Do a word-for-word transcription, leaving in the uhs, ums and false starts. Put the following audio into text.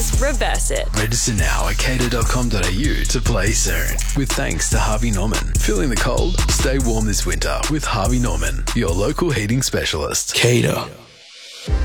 Cater's Reverse It. Register now at cater dot com dot a u to play soon. With thanks to Harvey Norman. Feeling the cold? Stay warm this winter with Harvey Norman, your local heating specialist. Cater.